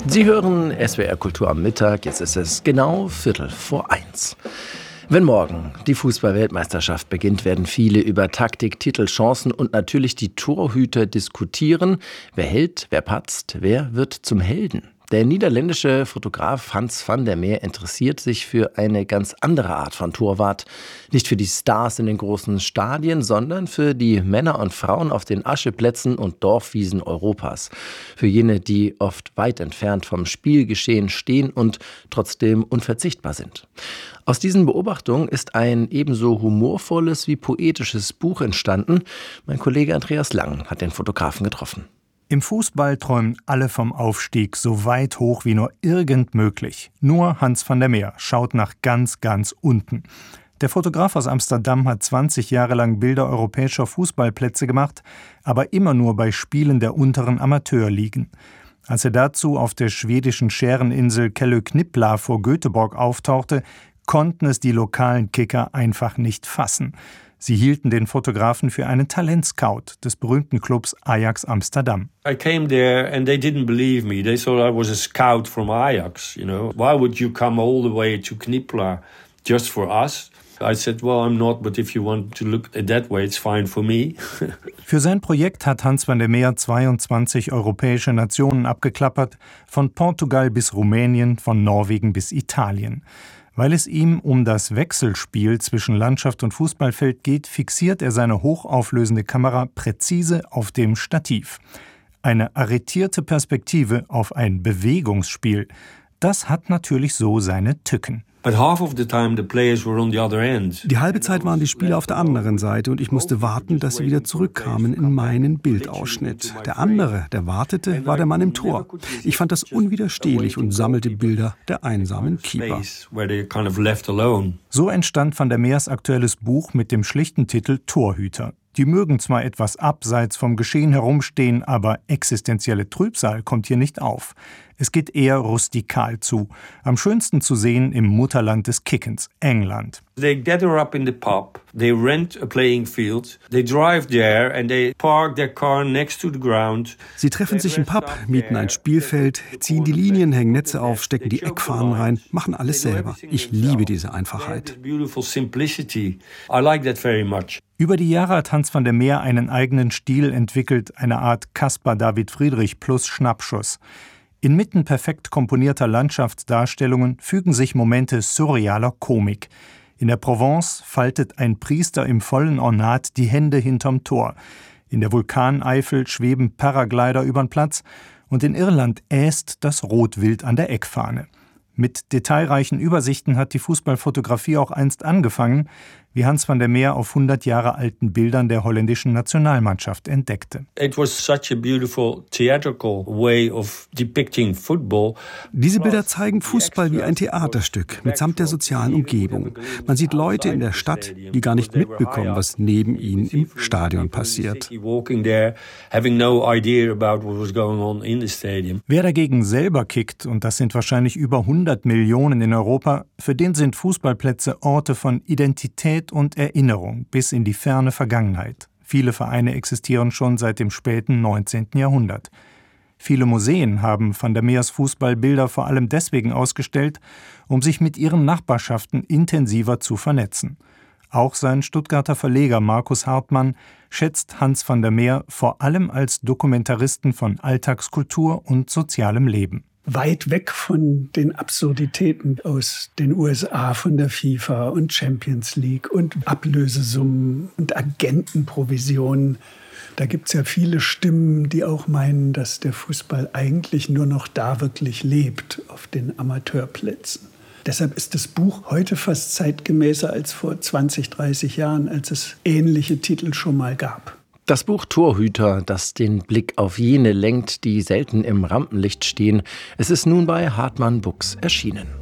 Sie hören SWR Kultur am Mittag. Jetzt ist es genau 1:15. Wenn morgen die Fußball-Weltmeisterschaft beginnt, werden viele über Taktik, Titel, Chancen und natürlich die Torhüter diskutieren. Wer hält, wer patzt, wer wird zum Helden? Der niederländische Fotograf Hans van der Meer interessiert sich für eine ganz andere Art von Torwart. Nicht für die Stars in den großen Stadien, sondern für die Männer und Frauen auf den Ascheplätzen und Dorfwiesen Europas. Für jene, die oft weit entfernt vom Spielgeschehen stehen und trotzdem unverzichtbar sind. Aus diesen Beobachtungen ist ein ebenso humorvolles wie poetisches Buch entstanden. Mein Kollege Andreas Lang hat den Fotografen getroffen. Im Fußball träumen alle vom Aufstieg so weit hoch wie nur irgend möglich. Nur Hans van der Meer schaut nach ganz, ganz unten. Der Fotograf aus Amsterdam hat 20 Jahre lang Bilder europäischer Fußballplätze gemacht, aber immer nur bei Spielen der unteren Amateurligen. Als er dazu auf der schwedischen Schäreninsel Källö-Knippla vor Göteborg auftauchte, konnten es die lokalen Kicker einfach nicht fassen. Sie hielten den Fotografen für einen Talentscout des berühmten Clubs Ajax Amsterdam. I came there and they didn't believe me. They thought I was a scout from Ajax, you know. Why would you come all the way to Knippla just for us? I said, well, I'm not, but if you want to look at that way, it's fine for me. Für sein Projekt hat Hans van der Meer 22 europäische Nationen abgeklappert, von Portugal bis Rumänien, von Norwegen bis Italien. Weil es ihm um das Wechselspiel zwischen Landschaft und Fußballfeld geht, fixiert er seine hochauflösende Kamera präzise auf dem Stativ. Eine arretierte Perspektive auf ein Bewegungsspiel, das hat natürlich so seine Tücken. But half of the time the players were on the other end. Die halbe Zeit waren die Spieler auf der anderen Seite und ich musste warten, dass sie wieder zurückkamen in meinen Bildausschnitt. Der andere, der wartete, war der Mann im Tor. Ich fand das unwiderstehlich und sammelte Bilder der einsamen Keeper. So entstand van der Meers aktuelles Buch mit dem schlichten Titel Torhüter. Die mögen zwar etwas abseits vom Geschehen herumstehen, aber existenzielle Trübsal kommt hier nicht auf. Es geht eher rustikal zu. Am schönsten zu sehen im Mutterland des Kickens, England. They gather up in the pub, they rent a playing field, they drive there and they park their car next to the ground. Sie treffen sich im Pub, mieten ein Spielfeld, ziehen die Linien, hängen Netze auf, stecken die Eckfahnen rein, machen alles selber. Ich liebe diese Einfachheit. Über die Jahre hat Hans van der Meer einen eigenen Stil entwickelt, eine Art Caspar David Friedrich plus Schnappschuss. Inmitten perfekt komponierter Landschaftsdarstellungen fügen sich Momente surrealer Komik. In der Provence faltet ein Priester im vollen Ornat die Hände hinterm Tor. In der Vulkaneifel schweben Paraglider übern Platz und in Irland äst das Rotwild an der Eckfahne. Mit detailreichen Übersichten hat die Fußballfotografie auch einst angefangen, wie Hans van der Meer auf 100 Jahre alten Bildern der holländischen Nationalmannschaft entdeckte. It was such a beautiful theatrical way of depicting football. Diese Bilder zeigen Fußball wie ein Theaterstück, mitsamt der sozialen Umgebung. Man sieht Leute in der Stadt, die gar nicht mitbekommen, was neben ihnen im Stadion passiert. Wer dagegen selber kickt, und das sind wahrscheinlich über 100 Millionen in Europa, für den sind Fußballplätze Orte von Identität und Erinnerung bis in die ferne Vergangenheit. Viele Vereine existieren schon seit dem späten 19. Jahrhundert. Viele Museen haben van der Meers Fußballbilder vor allem deswegen ausgestellt, um sich mit ihren Nachbarschaften intensiver zu vernetzen. Auch sein Stuttgarter Verleger Markus Hartmann schätzt Hans van der Meer vor allem als Dokumentaristen von Alltagskultur und sozialem Leben. Weit weg von den Absurditäten aus den USA, von der FIFA und Champions League und Ablösesummen und Agentenprovisionen. Da gibt es ja viele Stimmen, die auch meinen, dass der Fußball eigentlich nur noch da wirklich lebt, auf den Amateurplätzen. Deshalb ist das Buch heute fast zeitgemäßer als vor 20, 30 Jahren, als es ähnliche Titel schon mal gab. Das Buch Torhüter, das den Blick auf jene lenkt, die selten im Rampenlicht stehen. Es ist nun bei Hartmann Books erschienen.